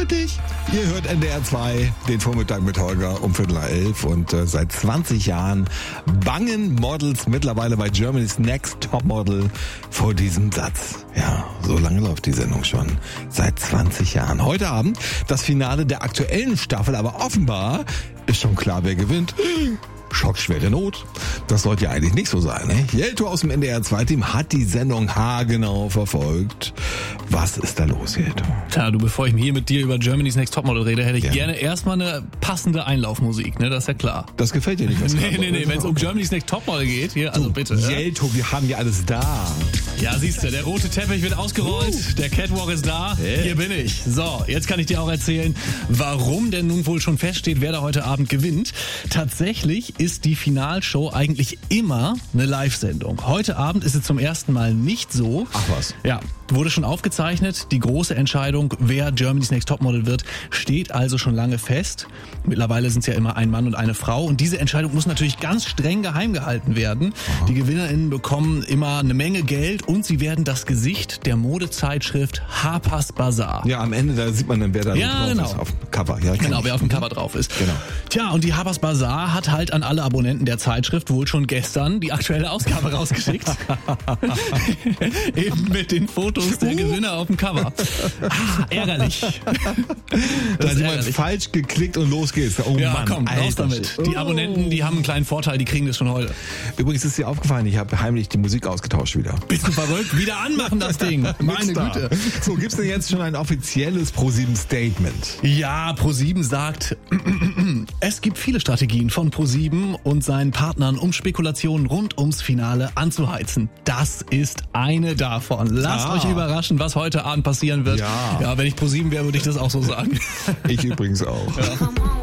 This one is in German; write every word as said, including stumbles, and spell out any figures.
großartig. Ihr hört N D R zwei, den Vormittag mit Holger um Viertel nach elf. Und äh, seit zwanzig Jahren bangen Models mittlerweile bei Germany's Next Topmodel vor diesem Satz. Ja, so lange läuft die Sendung schon. Seit zwanzig Jahren. Heute Abend das Finale der aktuellen Staffel, aber offenbar ist schon klar, wer gewinnt. Schockschwere Not. Das sollte ja eigentlich nicht so sein, ne? Jelto aus dem N D R zwei Team hat die Sendung haargenau verfolgt. Was ist da los, Jelto? Tja, du, bevor ich hier mit dir über Germany's Next Topmodel rede, hätte ich Gerne. gerne erstmal eine passende Einlaufmusik, ne? Das ist ja klar. Das gefällt dir nicht, was Nee, nee, nee, wenn es um Germany's Next Topmodel geht, hier, also bitte. Ja? Jelto, wir haben ja alles da. Ja, siehst du, der rote Teppich wird ausgerollt, uh. der Catwalk ist da, hey. Hier bin ich. So, jetzt kann ich dir auch erzählen, warum denn nun wohl schon feststeht, wer da heute Abend gewinnt. Tatsächlich ist die Finalshow eigentlich immer eine Live-Sendung. Heute Abend ist es zum ersten Mal nicht so. Ach was. Ja, wurde schon aufgezeichnet. Die große Entscheidung, wer Germany's Next Topmodel wird, steht also schon lange fest. Mittlerweile sind es ja immer ein Mann und eine Frau. Und diese Entscheidung muss natürlich ganz streng geheim gehalten werden. Aha. Die GewinnerInnen bekommen immer eine Menge Geld und sie werden das Gesicht der Modezeitschrift Harper's Bazaar. Ja, am Ende, da sieht man dann, wer da ja, drauf genau. ist auf dem Cover. Ja, genau, wer auf dem Cover drauf ist. Genau. Tja, und die Harper's Bazaar hat halt an alle Abonnenten der Zeitschrift wohl schon gestern die aktuelle Ausgabe rausgeschickt. Eben mit den Fotos der Gewinner auf dem Cover. Ah, ärgerlich. Da hat jemand falsch geklickt und los geht's. Oh ja, Mann, komm, raus damit. Die Abonnenten, die haben einen kleinen Vorteil, die kriegen das schon heute. Übrigens ist dir aufgefallen, ich habe heimlich die Musik ausgetauscht wieder. Bist du verrückt? Wieder anmachen das Ding. Meine Güte. So, gibt's denn jetzt schon ein offizielles ProSieben Statement? Ja, ProSieben sagt, es gibt viele Strategien von ProSieben und seinen Partnern, um Spekulationen rund ums Finale anzuheizen. Das ist eine davon. Lasst ah. euch überraschen, was heute Abend passieren wird. Ja, ja wenn ich ProSieben wäre, würde ich das auch so sagen. Ich übrigens auch. Ja.